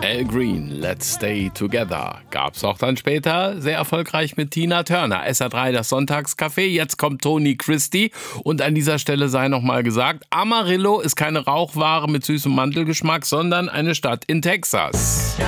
Al Green, Let's Stay Together. Gab's auch dann später sehr erfolgreich mit Tina Turner. SR3, das Sonntagscafé. Jetzt kommt Tony Christie. Und an dieser Stelle sei nochmal gesagt, Amarillo ist keine Rauchware mit süßem Mandelgeschmack, sondern eine Stadt in Texas.